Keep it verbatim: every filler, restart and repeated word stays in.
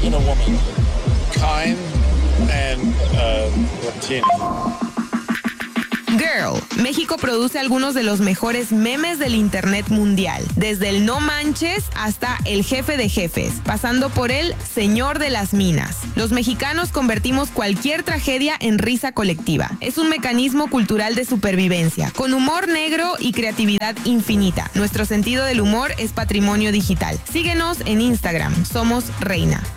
in a woman. Kind and uh, Latina. Girl. México produce algunos de los mejores memes del internet mundial, desde el no manches hasta el jefe de jefes, pasando por el señor de las minas. Los mexicanos convertimos cualquier tragedia en risa colectiva. Es un mecanismo cultural de supervivencia, con humor negro y creatividad infinita. Nuestro sentido del humor es patrimonio digital. Síguenos en Instagram, somos Reina.